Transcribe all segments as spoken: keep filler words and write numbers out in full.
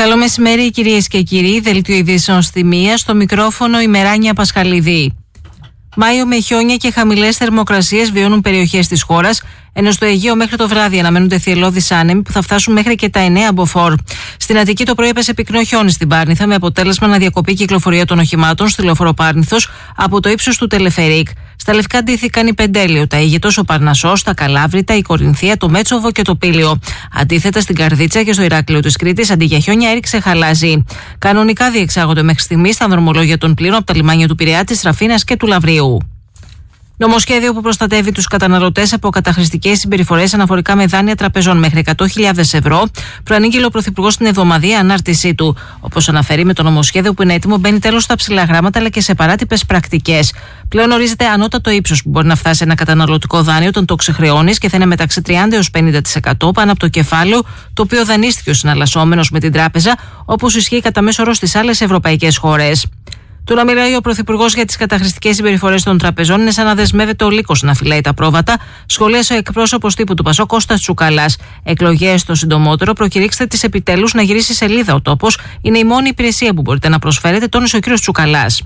Καλό μεσημέρι, κυρίες και κύριοι. Δελτίο ειδήσεων στη μία, στο μικρόφωνο η Μεράνια Πασχαλίδη. Μάιο με χιόνια και χαμηλές θερμοκρασίες βιώνουν περιοχές της χώρας, ενώ στο Αιγαίο μέχρι το βράδυ αναμένονται θυελλώδεις άνεμοι που θα φτάσουν μέχρι και τα εννέα μποφόρ. Στην Αττική το πρωί έπεσε πυκνό χιόνι στην Πάρνηθα, με αποτέλεσμα να διακοπεί η κυκλοφορία των οχημάτων στη λεωφόρο Πάρνηθος από το ύψος του Τελεφερίκ. Στα Λευκά ντύθηκαν η Πεντέλειο, τα Αίγετος, ο Παρνασσός, τα Καλάβρητα, η Κορινθία, το Μέτσοβο και το Πήλιο. Αντίθετα, στην Καρδίτσα και στο Ηράκλειο της Κρήτης, αντί για χιόνια έριξε χαλάζι. Κανονικά διεξάγονται μέχρι στιγμής τα δρομολόγια των πλοίων από τα λιμάνια του Πειραιά, της Ραφίνας και του Λαβρίου. Νομοσχέδιο που προστατεύει τους καταναλωτές από καταχρηστικές συμπεριφορές αναφορικά με δάνεια τραπεζών μέχρι εκατό χιλιάδες ευρώ, προανήγγειλε ο Πρωθυπουργός στην εβδομαδιαία ανάρτησή του. Όπως αναφέρει, με το νομοσχέδιο που είναι έτοιμο, μπαίνει τέλος στα ψηλά γράμματα αλλά και σε παράτυπες πρακτικές. Πλέον ορίζεται ανώτατο ύψος που μπορεί να φτάσει ένα καταναλωτικό δάνειο όταν το ξεχρεώνεις και θα είναι μεταξύ τριάντα έως πενήντα τοις εκατό πάνω από το κεφάλαιο το οποίο δανείστηκε ο συναλλασσόμενος με την τράπεζα, όπως ισχύει κατά μέσο όρο στις άλλες ευρωπαϊκές χώρες. Το να μιλάει ο Πρωθυπουργός για τις καταχρηστικές συμπεριφορές των τραπεζών είναι σαν να δεσμεύεται ο λύκος να φυλάει τα πρόβατα, σχολίασε ο εκπρόσωπος τύπου του Πασόκ Κώστας Τσουκαλάς. Εκλογές το συντομότερο, προκηρύξτε τις επιτέλους να γυρίσει σελίδα ο τόπος. Είναι η μόνη υπηρεσία που μπορείτε να προσφέρετε, τόνισε ο κ. Τσουκαλάς.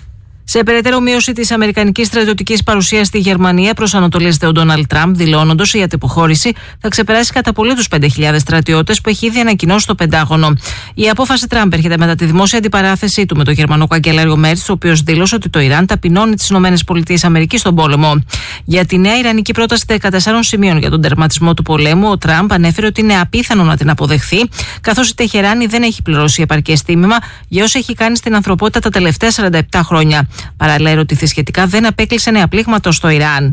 Σε περαιτέρω μείωση της αμερικανικής στρατιωτικής παρουσίας στη Γερμανία, προσανατολίζεται ο Ντόναλντ Τραμπ, δηλώνοντας η αντιποχώρηση θα ξεπεράσει κατά πολύ τους πέντε χιλιάδες στρατιώτες που έχει ήδη ανακοινώσει το Πεντάγωνο. Η απόφαση Τραμπ έρχεται μετά τη δημόσια αντιπαράθεσή του με τον γερμανό καγκελάριο Μέρτς, ο οποίος δήλωσε ότι το Ιράν ταπεινώνει τις ΗΠΑ στον πόλεμο. Για τη νέα ιρανική πρόταση δεκατεσσάρων σημείων για τον τερματισμό του πολέμου, ο Τραμπ ανέφερε ότι είναι απίθανο να την αποδεχθεί, καθώς η Τεχεράνη δεν έχει πληρώσει επαρκές τίμημα για όσα έχει κάνει στην ανθρωπότητα τα τελευταία σαράντα επτά χρόνια. Παράλληλα, ερωτηθεί σχετικά, δεν απέκλεισε νέα πλήγματος στο Ιράν.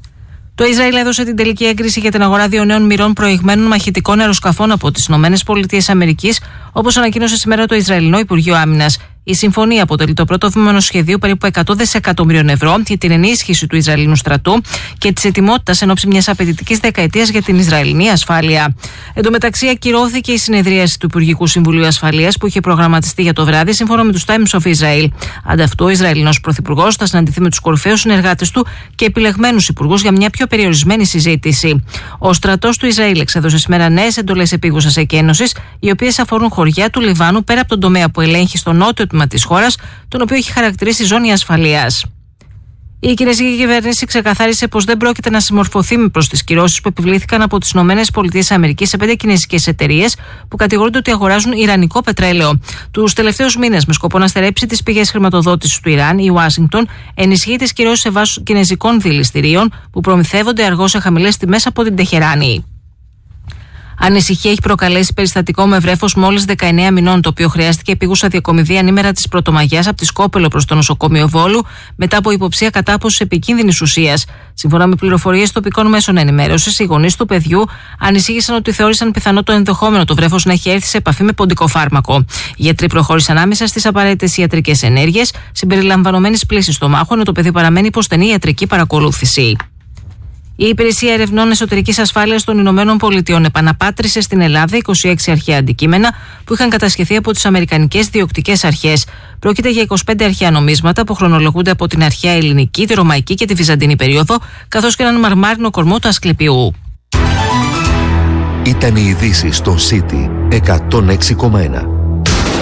Το Ισραήλ έδωσε την τελική έγκριση για την αγορά δύο νέων μοιρών προηγμένων μαχητικών αεροσκαφών από τις ΗΠΑ, όπως ανακοίνωσε σήμερα το Ισραηλινό Υπουργείο Άμυνας. Η συμφωνία αποτελεί το πρώτο βήμα ενός σχεδίου περίπου εκατό δισεκατομμυρίων ευρώ για την ενίσχυση του Ισραηλινού στρατού και της ετοιμότητας εν ώψη μιας απαιτητικής δεκαετίας για την Ισραηλινή ασφάλεια. Εν τω μεταξύ, ακυρώθηκε η συνεδρίαση του Υπουργικού Συμβουλίου Ασφαλείας που είχε προγραμματιστεί για το βράδυ, σύμφωνα με τους Times of Israel. Ανταυτού, ο Ισραηλινός Πρωθυπουργός θα συναντηθεί με τους κορυφαίους συνεργάτες του και επιλεγμένους υπουργούς για μια πιο περιορισμένη συζήτηση. Ο στρατός του Ισραήλ εξέδωσε σήμερα νέες εντολές επίγουσας εκένωσης, οι οποίες αφορούν χωριά του Λιβάνου πέρα από τον τομέα που ελέγχει στο νότιο της χώρας, τον οποίο έχει χαρακτηρίσει ζώνη ασφαλείας. Η κινέζικη κυβέρνηση ξεκαθάρισε πως δεν πρόκειται να συμμορφωθεί προς τις κυρώσεις που επιβλήθηκαν από τις ΗΠΑ σε πέντε κινέζικες εταιρείες που κατηγορούνται ότι αγοράζουν ιρανικό πετρέλαιο. Τους τελευταίους μήνες, με σκοπό να στερέψει τις πηγές χρηματοδότησης του Ιράν, η Ουάσιγκτον ενισχύει τις κυρώσεις σε βάρος κινέζικων δηληστηρίων που προμηθεύονται αργώς σε χαμηλές τιμές από την Τεχεράνη. Ανησυχία έχει προκαλέσει περιστατικό με βρέφος μόλις δεκαεννέα μηνών, το οποίο χρειάστηκε επίγουσα διακομιδή ανήμερα της Πρωτομαγιάς από τη Σκόπελο προς το νοσοκομείο Βόλου, μετά από υποψία κατάποσης επικίνδυνης ουσίας. Σύμφωνα με πληροφορίες τοπικών μέσων ενημέρωσης, οι γονείς του παιδιού ανησύγησαν ότι θεώρησαν πιθανό το ενδεχόμενο το βρέφος να έχει έρθει σε επαφή με ποντικό φάρμακο. Οι γιατροί προχώρησαν άμεσα στις απαραίτητες ιατρικές ενέργειες, συμπεριλαμβανομένης πλύσης στομάχου, ενώ το παιδί παραμένει υπό στενή ιατρική παρακολούθηση. Η Υπηρεσία Ερευνών Εσωτερικής Ασφάλειας των Ηνωμένων Πολιτειών επαναπάτρισε στην Ελλάδα είκοσι έξι αρχαία αντικείμενα που είχαν κατασχεθεί από τις Αμερικανικές διοκτικές αρχές. Πρόκειται για είκοσι πέντε αρχαία νομίσματα που χρονολογούνται από την αρχαία ελληνική, τη ρωμαϊκή και τη βυζαντινή περίοδο, καθώς και έναν μαρμάρινο κορμό του Ασκληπιού. Ήταν οι ειδήσεις στο City εκατόν έξι κόμμα ένα.